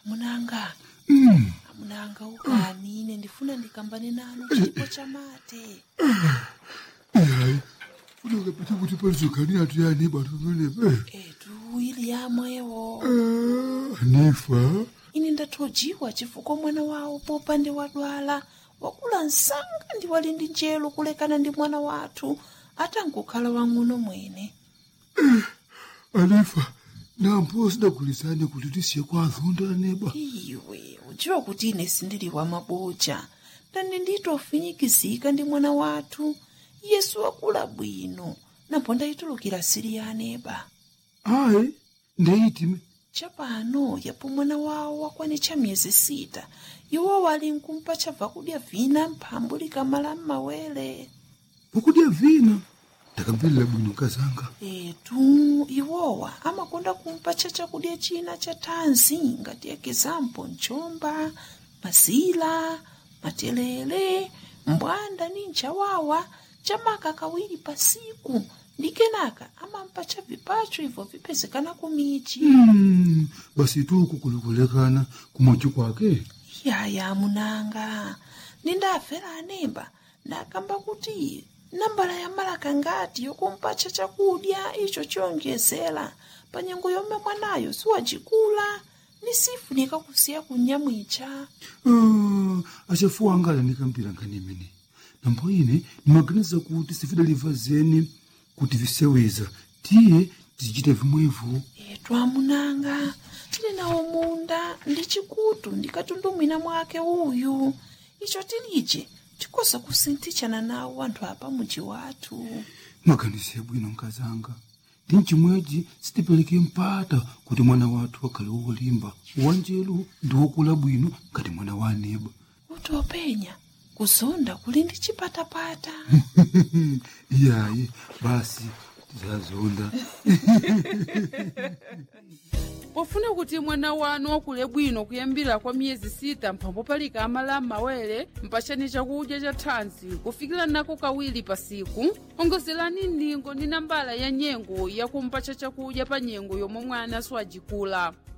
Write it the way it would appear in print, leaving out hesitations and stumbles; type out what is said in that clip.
Munanga. Munanga ukani ine ndifuna ndikambane nanu chipo cha mate. Funeka pita kuti palizokani atu yani batu mwenepe. Etu ili yamwewo. Nifa. Ine ndathojiwa chifukwa mwana wawo popande wadwala. Wakula nsanga ndi wali ndi njelo kulekana ndi mwana wathu. Atangokhala wang'ono mwene. Anifa. Nampo sidagulizane kuti tisiye kwa azonda neba. Iwe, uchiwa kuti ine sindili wa mabocha. Ndani nditofinyikizika ndi mwana wathu. Yesu wakula bwino. Napo ndayitulukira siri ya neba. Ayi, ndeyitime. Chapano, yapo mwana wawo wakwanitcha miyezi 6. Iwo wali nkumpa chabva kudya vina mphambu likamala m'mawere. Pokudya vina. Ndakamvelera bwino kazanga. Etu, iwowa amakonda kumpa chakudya china cha thanzi ngati ekizampo nchomba, mazila, matelele, mbwanda ni nchawawa, chamaka kawiri pasiku. Ndi kenaka amampa cha vipacho hivyo vipezekana kumichi. Basi tu kukulekana kumocho kwake. Yaya munanga, nindafera anemba, nakamba kuti nambala ya malaka ngati yokumpacha chakudya icho chiyonjezera panyengo yomwe mwanayo siwajikula nisifunika kusiya kunyamwicha. Achafuwa angala ndikampira nkanimene. Nambo ine nimaganiza kuti sifidaliva zeni kuti viseweza. Tiye tizichita vimwevo. Etu amunanga, tili nawo munda ndi chikutu ndikatundumwina mwake uyu. Icho tilije tikosa kusinthitshana nawo anthu apa muji wathu. Maganize bwino nkazanga. Ndi chimwechi sitipeleke mpata kuti mwana wathu akhale wolimba. Wanjelu ndi wokula bwino ngati mwana wa aneba. Utopenya kuzonda kuli ndi chipatapata. Iyayi, basi tizazonda. Pofuna kuti mwana wanu wakule bwino kuyambira kwa miyezi 6 mphambo palika amala m'mawere mpachani chakudya cha thanzi kufikira nako kawiri pasiku. Ongozerani ndingo ndi nambala ya nyengo yakumpacha chakudya pa nyengo yomwe mwana siwajikula.